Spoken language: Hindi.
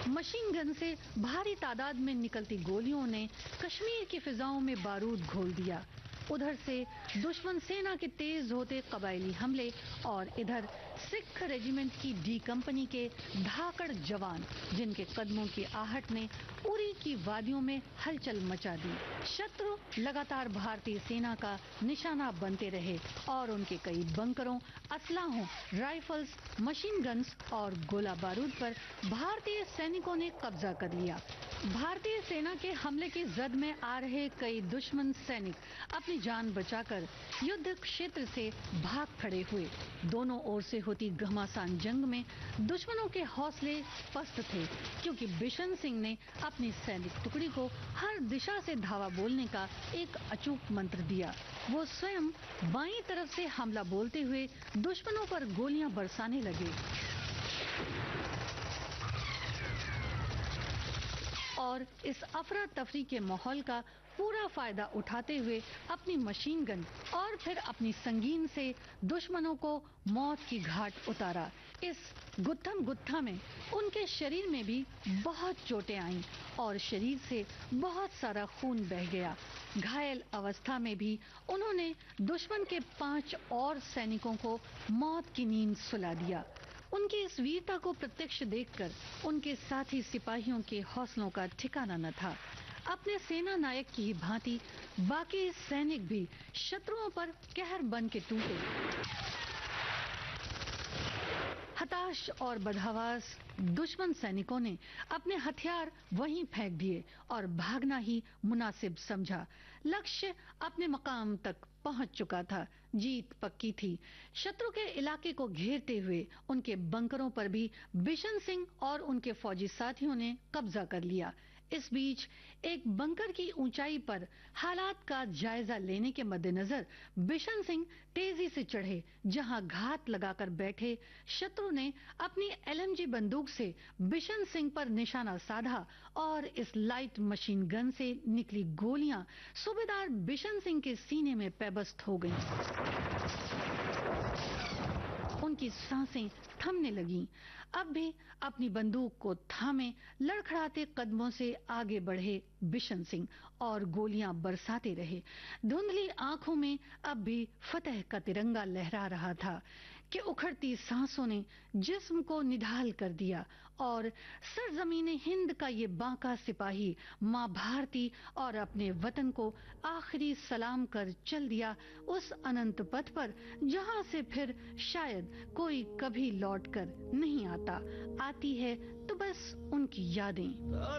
मशीन गन से भारी तादाद में निकलती गोलियों ने कश्मीर की फिजाओं में बारूद घोल दिया। उधर से दुश्मन सेना के तेज होते कबायली हमले और इधर सिख रेजिमेंट की डी कंपनी के धाकड़ जवान, जिनके कदमों की आहट ने उरी की वादियों में हलचल मचा दी। शत्रु लगातार भारतीय सेना का निशाना बनते रहे और उनके कई बंकरों, असलाहों, राइफल्स, मशीन गन्स और गोला बारूद पर भारतीय सैनिकों ने कब्जा कर लिया। भारतीय सेना के हमले की जद में आ रहे कई दुश्मन सैनिक अपनी जान बचाकर युद्ध क्षेत्र से भाग खड़े हुए। दोनों ओर से होती घमासान जंग में दुश्मनों के हौसले पस्त थे, क्योंकि बिशन सिंह ने अपनी सैनिक टुकड़ी को हर दिशा से धावा बोलने का एक अचूक मंत्र दिया। वो स्वयं बाईं तरफ से हमला बोलते हुए दुश्मनों पर गोलियां बरसाने लगे और इस अफरा तफरी के माहौल का पूरा फायदा उठाते हुए अपनी मशीन गन और फिर अपनी संगीन से दुश्मनों को मौत की घाट उतारा। इस गुत्थम गुत्था में उनके शरीर में भी बहुत चोटें आईं और शरीर से बहुत सारा खून बह गया। घायल अवस्था में भी उन्होंने दुश्मन के 5 और सैनिकों को मौत की नींद सुला दिया। उनकी इस वीरता को प्रत्यक्ष देखकर उनके साथी सिपाहियों के हौसलों का ठिकाना न था। अपने सेना नायक की भांति बाकी सैनिक भी शत्रुओं पर कहर बन के टूटे। हताश और बदहवास दुश्मन सैनिकों ने अपने हथियार वहीं फेंक दिए और भागना ही मुनासिब समझा। लक्ष्य अपने मकाम तक पहुंच चुका था, जीत पक्की थी। शत्रु के इलाके को घेरते हुए उनके बंकरों पर भी बिशन सिंह और उनके फौजी साथियों ने कब्जा कर लिया। इस बीच एक बंकर की ऊंचाई पर हालात का जायजा लेने के मद्देनजर बिशन सिंह तेजी से चढ़े, जहां घात लगाकर बैठे शत्रु ने अपनी LMG बंदूक से बिशन सिंह पर निशाना साधा और इस लाइट मशीन गन से निकली गोलियां सूबेदार बिशन सिंह के सीने में पैबस्त हो गईं। उनकी सांसें थमने लगीं। अब भी अपनी बंदूक को थामे लड़खड़ाते कदमों से आगे बढ़े बिशन सिंह और गोलियां बरसाते रहे। धुंधली आंखों में अब भी फतेह का तिरंगा लहरा रहा था कि उखड़ती सांसों ने जिस्म को निढाल कर दिया और सरजमीने हिंद का ये बांका सिपाही मां भारती और अपने वतन को आखिरी सलाम कर चल दिया उस अनंत पथ पर, जहां से फिर शायद कोई कभी लौट कर नहीं आता। आती है तो बस उनकी यादें।